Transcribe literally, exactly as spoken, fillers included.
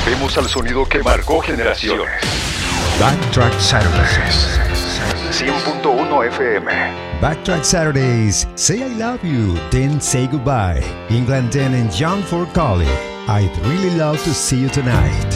Volvemos al sonido que marcó generaciones. Backtrack Saturdays. cien punto uno F M. Backtrack Saturdays. Say I love you, then say goodbye. England ten and John Ford Colley. I'd really love to see you tonight.